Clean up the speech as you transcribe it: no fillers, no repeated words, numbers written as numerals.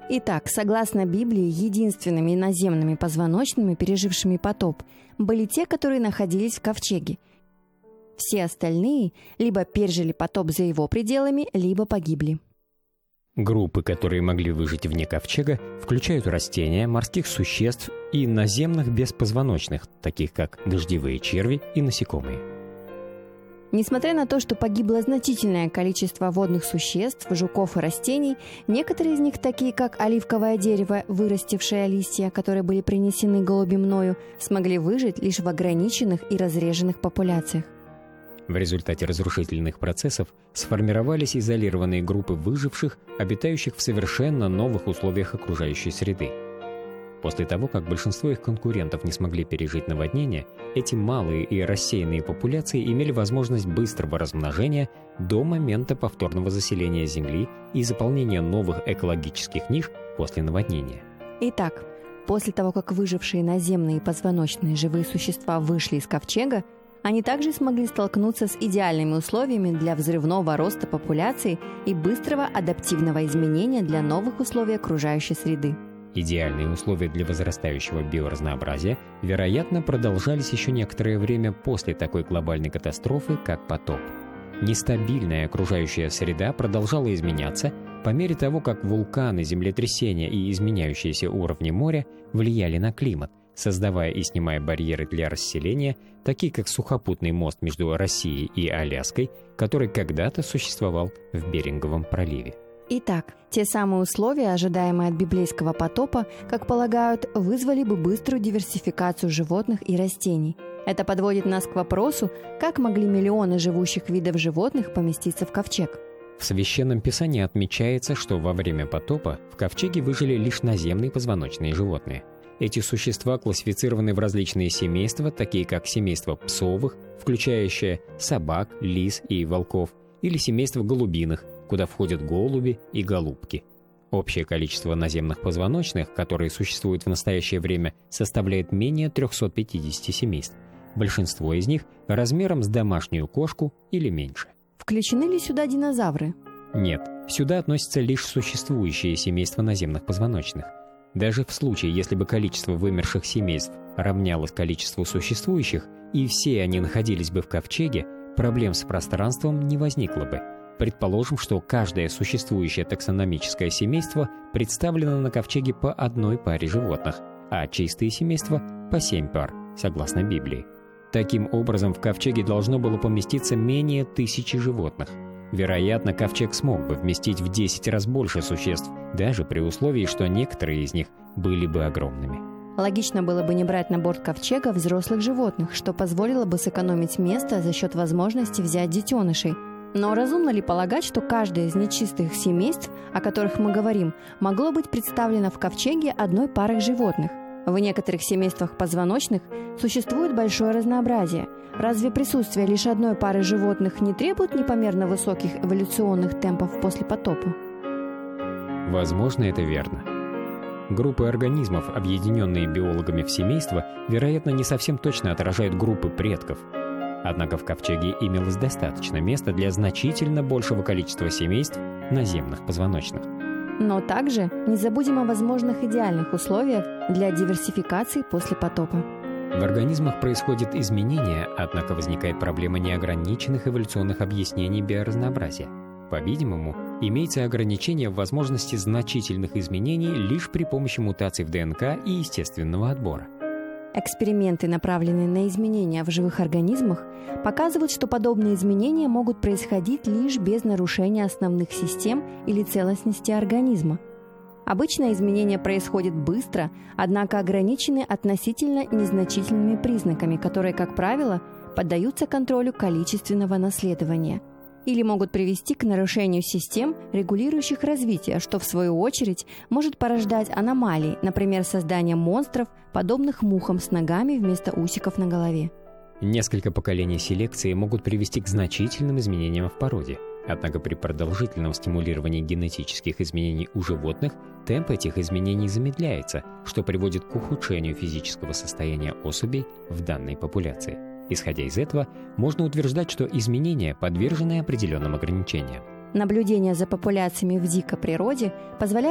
Итак, согласно Библии, единственными наземными позвоночными, пережившими потоп, были те, которые находились в ковчеге. Все остальные либо пережили потоп за его пределами, либо погибли. Группы, которые могли выжить вне ковчега, включают растения, морских существ и наземных беспозвоночных, таких как дождевые черви и насекомые. Несмотря на то, что погибло значительное количество водных существ, жуков и растений, некоторые из них, такие как оливковое дерево, вырастившее листья, которые были принесены голубем Ною, смогли выжить лишь в ограниченных и разреженных популяциях. В результате разрушительных процессов сформировались изолированные группы выживших, обитающих в совершенно новых условиях окружающей среды. После того, как большинство их конкурентов не смогли пережить наводнение, эти малые и рассеянные популяции имели возможность быстрого размножения до момента повторного заселения Земли и заполнения новых экологических ниш после наводнения. Итак, после того, как выжившие наземные позвоночные живые существа вышли из ковчега, они также смогли столкнуться с идеальными условиями для взрывного роста популяции и быстрого адаптивного изменения для новых условий окружающей среды. Идеальные условия для возрастающего биоразнообразия, вероятно, продолжались еще некоторое время после такой глобальной катастрофы, как потоп. Нестабильная окружающая среда продолжала изменяться по мере того, как вулканы, землетрясения и изменяющиеся уровни моря влияли на климат, создавая и снимая барьеры для расселения, такие как сухопутный мост между Россией и Аляской, который когда-то существовал в Беринговом проливе. Итак, те самые условия, ожидаемые от библейского потопа, как полагают, вызвали бы быструю диверсификацию животных и растений. Это подводит нас к вопросу, как могли миллионы живущих видов животных поместиться в ковчег. В Священном Писании отмечается, что во время потопа в ковчеге выжили лишь наземные позвоночные животные. Эти существа классифицированы в различные семейства, такие как семейство псовых, включающее собак, лис и волков, или семейство голубиных, куда входят голуби и голубки. Общее количество наземных позвоночных, которые существуют в настоящее время, составляет менее 350 семейств. Большинство из них размером с домашнюю кошку или меньше. Включены ли сюда динозавры? Нет, сюда относятся лишь существующие семейства наземных позвоночных. Даже в случае, если бы количество вымерших семейств равнялось количеству существующих, и все они находились бы в ковчеге, проблем с пространством не возникло бы. Предположим, что каждое существующее таксономическое семейство представлено на ковчеге по одной паре животных, а чистые семейства – по 7 пар, согласно Библии. Таким образом, в ковчеге должно было поместиться менее 1000 животных. Вероятно, ковчег смог бы вместить в 10 раз больше существ, даже при условии, что некоторые из них были бы огромными. Логично было бы не брать на борт ковчега взрослых животных, что позволило бы сэкономить место за счет возможности взять детенышей. Но разумно ли полагать, что каждое из нечистых семейств, о которых мы говорим, могло быть представлено в ковчеге одной парой животных? В некоторых семействах позвоночных существует большое разнообразие. Разве присутствие лишь одной пары животных не требует непомерно высоких эволюционных темпов после потопа? Возможно, это верно. Группы организмов, объединенные биологами в семейство, вероятно, не совсем точно отражают группы предков. Однако в ковчеге имелось достаточно места для значительно большего количества семейств наземных позвоночных. Но также не забудем о возможных идеальных условиях для диверсификации после потопа. В организмах происходят изменения, однако возникает проблема неограниченных эволюционных объяснений биоразнообразия. По-видимому, имеется ограничение в возможности значительных изменений лишь при помощи мутаций в ДНК и естественного отбора. Эксперименты, направленные на изменения в живых организмах, показывают, что подобные изменения могут происходить лишь без нарушения основных систем или целостности организма. Обычно изменения происходят быстро, однако ограничены относительно незначительными признаками, которые, как правило, поддаются контролю количественного наследования или могут привести к нарушению систем, регулирующих развитие, что в свою очередь может порождать аномалии, например, создание монстров, подобных мухам с ногами вместо усиков на голове. Несколько поколений селекции могут привести к значительным изменениям в породе. Однако при продолжительном стимулировании генетических изменений у животных темп этих изменений замедляется, что приводит к ухудшению физического состояния особей в данной популяции. Исходя из этого, можно утверждать, что изменения подвержены определенным ограничениям. Наблюдение за популяциями в дикой природе позволяет